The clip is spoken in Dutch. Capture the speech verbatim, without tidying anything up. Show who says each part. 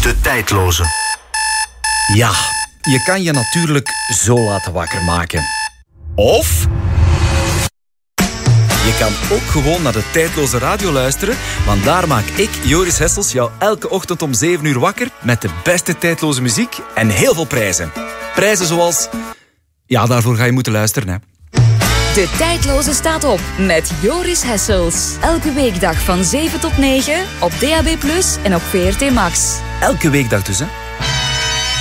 Speaker 1: De tijdloze.
Speaker 2: Ja, je kan je natuurlijk zo laten wakker maken. Of je kan ook gewoon naar de tijdloze radio luisteren, want daar maak ik, Joris Hessels, jou elke ochtend om zeven uur wakker met de beste tijdloze muziek en heel veel prijzen. Prijzen zoals... Ja, daarvoor ga je moeten luisteren, hè.
Speaker 3: De tijdloze staat op met Joris Hessels. Elke weekdag van zeven tot negen op D A B plus, en op V R T Max.
Speaker 2: Elke weekdag dus, hè.